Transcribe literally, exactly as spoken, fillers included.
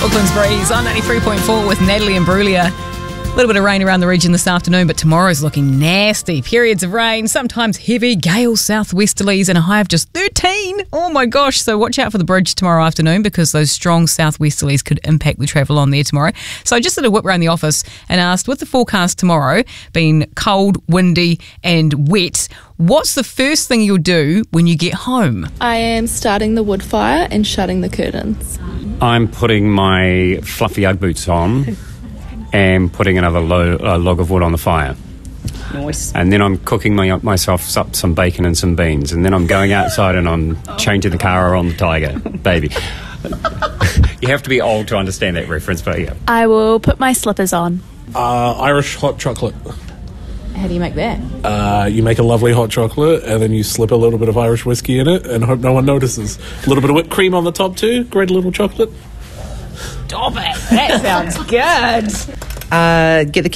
Auckland's Breeze on ninety-three point four with Natalie and Brulia. A little bit of rain around the region this afternoon, but tomorrow's looking nasty. Periods of rain, sometimes heavy, gales, southwesterlies, and a high of just thirteen. Oh my gosh, so watch out for the bridge tomorrow afternoon because those strong southwesterlies could impact the travel on there tomorrow. So I just did a whip around the office and asked, with the forecast tomorrow being cold, windy and wet, what's the first thing you'll do when you get home? I am starting the wood fire and shutting the curtains. I'm putting my fluffy Ugg boots on and putting another lo- uh, log of wood on the fire. Nice. And then I'm cooking my, myself up some bacon and some beans. And then I'm going outside and I'm changing the car on the Tiger, baby. You have to be old to understand that reference, but yeah. I will put my slippers on. Uh, Irish hot chocolate. How do you make that? Uh, you make a lovely hot chocolate and then you slip a little bit of Irish whiskey in it and hope no one notices. A little bit of whipped cream on the top too. Great little chocolate. Stop it. That sounds good. Uh, get the